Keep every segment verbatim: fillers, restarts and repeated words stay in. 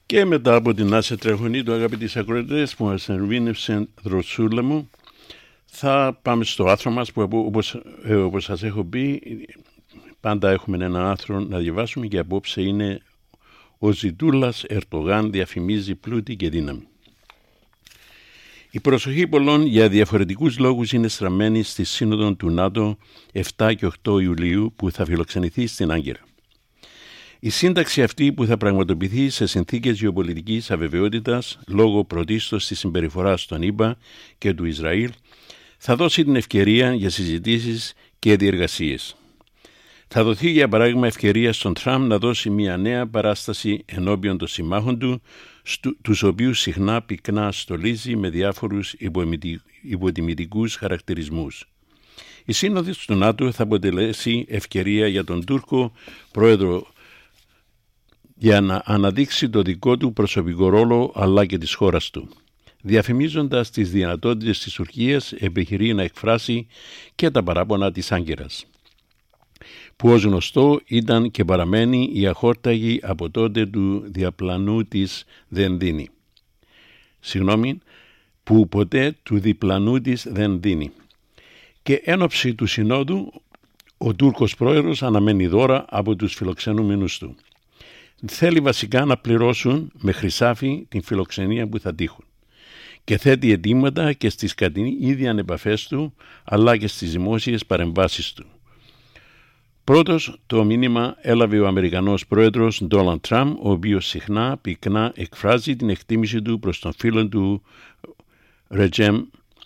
Και μετά από την άσε τρέχονή του, αγαπητοί ακροατές, που μας ενρβήνευσε δροσούλα μου, θα πάμε στο άθρο μας που, όπως, ε, όπως σας έχω πει, πάντα έχουμε ένα άθρο να διαβάσουμε και απόψε είναι «Ο Ζητούλας Ερτογάν διαφημίζει πλούτη και δύναμη». Η προσοχή πολλών για διαφορετικούς λόγους είναι στραμμένη στη Σύνοδο του ΝΑΤΟ επτά και οκτώ Ιουλίου που θα φιλοξενηθεί στην Άγκυρα. Η σύνταξη αυτή που θα πραγματοποιηθεί σε συνθήκες γεωπολιτικής αβεβαιότητας λόγω πρωτίστως της συμπεριφοράς των ΗΠΑ και του Ισραήλ θα δώσει την ευκαιρία για συζητήσεις και διεργασίες. Θα δοθεί για παράδειγμα ευκαιρία στον Τραμπ να δώσει μια νέα παράσταση ενώπιον των συμμάχων του, στου, τους οποίους συχνά πυκνά στολίζει με διάφορους υποτιμητικούς χαρακτηρισμούς. Η σύνοδος του ΝΑΤΟ θα αποτελέσει ευκαιρία για τον Τούρκο πρόεδρο για να αναδείξει το δικό του προσωπικό ρόλο αλλά και της χώρας του. Διαφημίζοντας τις δυνατότητες της Τουρκίας, επιχειρεί να εκφράσει και τα παράπονα της Άγκυρας, που ως γνωστό ήταν και παραμένει η αχόρταγη από τότε του διαπλανού της δεν δίνει. Συγγνώμη, που ποτέ του διπλανού της δεν δίνει. Και ένωψη του συνόδου, ο Τούρκος πρόεδρος αναμένει δώρα από τους φιλοξενούμενους του. Θέλει βασικά να πληρώσουν με χρυσάφι την φιλοξενία που θα τύχουν και θέτει αιτήματα και στις κατηδίαν επαφές του αλλά και στις δημόσιες παρεμβάσεις του. Πρώτος το μήνυμα έλαβε ο Αμερικανός πρόεδρος Ντόναλντ Τραμπ, ο οποίος συχνά πυκνά εκφράζει την εκτίμηση του προς τον φίλο του Ρετζέμ.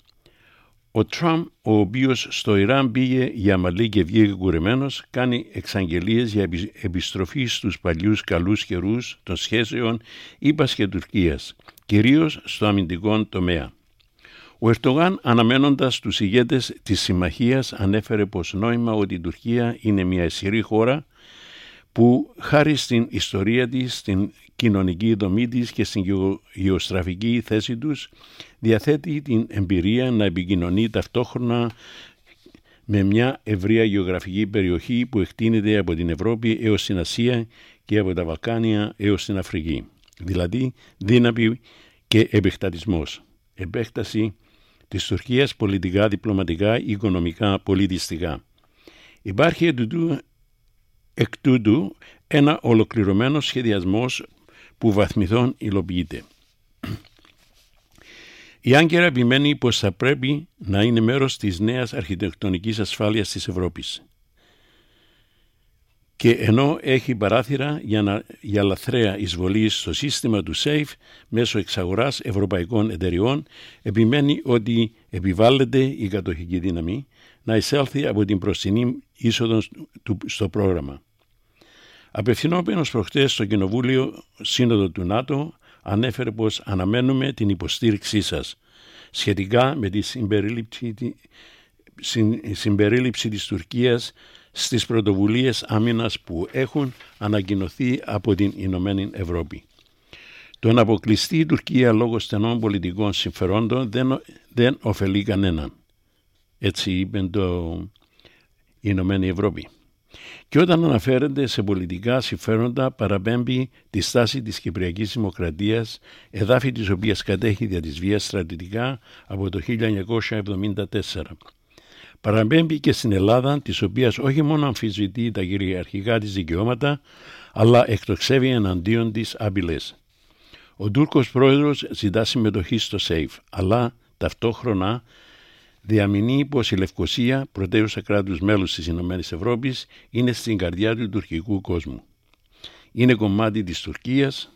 Ο Τραμπ, ο οποίος στο Ιράν πήγε για μαλλί και βγήκε κουρεμένος, κάνει εξαγγελίες για επιστροφή στους παλιούς καλούς καιρούς των σχέσεων ΗΠΑ και Τουρκίας, κυρίως στο αμυντικό τομέα. Ο Ερτογάν, αναμένοντας τους ηγέτες της συμμαχίας, ανέφερε πως νόημα ότι η Τουρκία είναι μια ισχυρή χώρα που χάρη στην ιστορία της, στην κοινωνική δομή της και στην γεωστραφική θέση τους διαθέτει την εμπειρία να επικοινωνεί ταυτόχρονα με μια ευρεία γεωγραφική περιοχή που εκτείνεται από την Ευρώπη έως την Ασία και από τα Βαλκάνια έως την Αφρική. Δηλαδή δύναμη και επεκτατισμός. Επέκταση της Τουρκίας πολιτικά, διπλωματικά, οικονομικά, πολιτιστικά. Υπάρχει εκ τούτου ένα ολοκληρωμένο σχεδιασμός που βαθμιδόν υλοποιείται. Η Άγκυρα επιμένει πως θα πρέπει να είναι μέρος της νέας αρχιτεκτονικής ασφάλειας της Ευρώπης. Και ενώ έχει παράθυρα για, να, για λαθρέα εισβολή στο σύστημα του ΣΕΙΦ μέσω εξαγοράς ευρωπαϊκών εταιριών, επιμένει ότι επιβάλλεται η κατοχική δύναμη να εισέλθει από την μπροστινή είσοδο στο πρόγραμμα. Απευθυνόμενος προχτές στο Κοινοβούλιο Σύνοδο του ΝΑΤΟ, ανέφερε πως αναμένουμε την υποστήριξή σας σχετικά με τη συμπερίληψη, συμπερίληψη της Τουρκίας στις πρωτοβουλίες άμυνας που έχουν ανακοινωθεί από την Ηνωμένη Ευρώπη. Το να αποκλειστεί η Τουρκία λόγω στενών πολιτικών συμφερόντων δεν, δεν ωφελεί κανέναν. Έτσι είπε το η Ηνωμένη Ευρώπη. Και όταν αναφέρεται σε πολιτικά συμφέροντα παραπέμπει τη στάση της Κυπριακής Δημοκρατίας, εδάφη της οποίας κατέχει δια της βίας στρατιωτικά από το χίλια εννιακόσια εβδομήντα τέσσερα. Παραπέμπει και στην Ελλάδα, της οποίας όχι μόνο αμφισβητεί τα κυριαρχικά της δικαιώματα, αλλά εκτοξεύει εναντίον της απειλές. Ο Τούρκος πρόεδρος ζητά συμμετοχή στο ΣΕΙΦ, αλλά ταυτόχρονα διαμηνεί πως η Λευκοσία, πρωτεύουσα κράτους μέλους της Ηνωμένης Ευρώπης, είναι στην καρδιά του τουρκικού κόσμου. Είναι κομμάτι της Τουρκίας.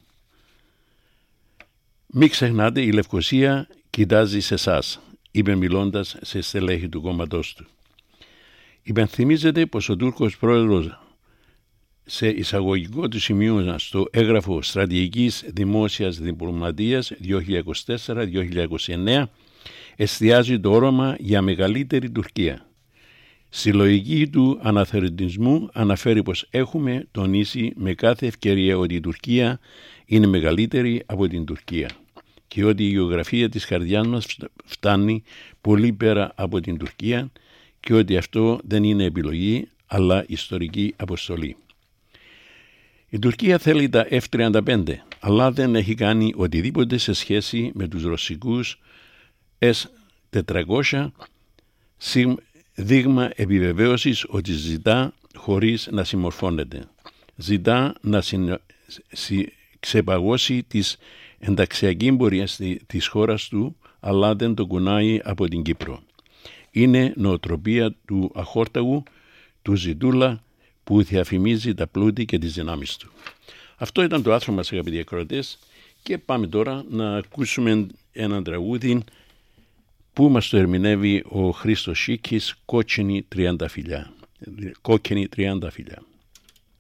Μην ξεχνάτε, η Λευκοσία κοιτάζει σε εσάς, είπε μιλώντας σε στελέχη του κόμματός του. Υπενθυμίζεται πως ο Τούρκος πρόεδρος σε εισαγωγικό του σημείο στο έγγραφο Στρατηγικής Δημόσιας Διπλωματίας δύο χιλιάδες είκοσι τέσσερα με δύο χιλιάδες είκοσι εννέα εστιάζει το όραμα για μεγαλύτερη Τουρκία. Στη λογική του αναθεωρητισμού αναφέρει πως έχουμε τονίσει με κάθε ευκαιρία ότι η Τουρκία είναι μεγαλύτερη από την Τουρκία και ότι η γεωγραφία της καρδιάς μας φτάνει πολύ πέρα από την Τουρκία και ότι αυτό δεν είναι επιλογή αλλά ιστορική αποστολή. Η Τουρκία θέλει τα εφ τριάντα πέντε, αλλά δεν έχει κάνει οτιδήποτε σε σχέση με τους ρωσικούς ες τετρακόσια, δείγμα επιβεβαίωσης ότι ζητά χωρίς να συμμορφώνεται. Ζητά να συν, συ, ξεπαγώσει τις ενταξιακή πορεία της χώρας του, αλλά δεν το κουνάει από την Κύπρο. Είναι νοοτροπία του αχόρταγου, του ζητούλα, που διαφημίζει τα πλούτη και τις δυνάμεις του. Αυτό ήταν το άρθρο μας, αγαπητοί ακροατές, και πάμε τώρα να ακούσουμε ένα τραγούδι που μας το ερμηνεύει ο Χρήστος Σίκης, «Κόκκινη τριάντα φιλιά». Κόκκινη τριάντα φιλιά.